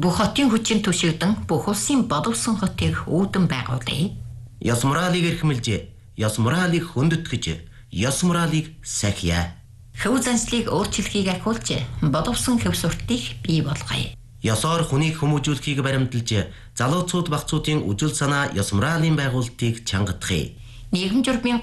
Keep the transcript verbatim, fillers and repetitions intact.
Бүх хотын хүчин түшигдэн бүх улсын боловсон хотыг үүдэн байгуулъя. Ёс моралыг эрхэмлж, ёс моралыг хөндөтгэж, ёс моралыг сахиа. Хөв заншлыг өөрчлөхийг ахиулж, боловсон хөв суртыг бий болгоё. Ёсоор хүнийг хүмүүжүүлэхийг баримталж, залууцууд багцуудын үжил санаа ёс моралын байгуулалтыг чангадахыг. Нийгэм журмын